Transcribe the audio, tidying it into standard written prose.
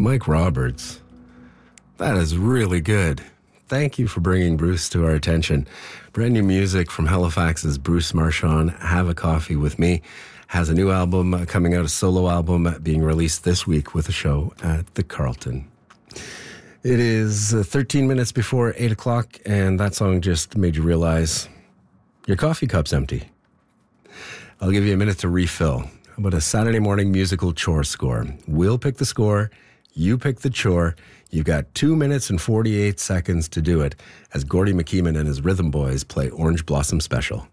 Mike Roberts. That is really good. Thank you for bringing Bruce to our attention. Brand new music from Halifax's Bruce Marchand. Have a Coffee with Me has a new album coming out, a solo album being released this week with a show at the Carlton. It is 13 minutes before 8 o'clock, and that song just made you realize your coffee cup's empty. I'll give you a minute to refill. How about a Saturday morning musical chore score? We'll pick the score. You pick the chore. You've got 2 minutes and 48 seconds to do it as Gordy McKeeman and his Rhythm Boys play Orange Blossom Special.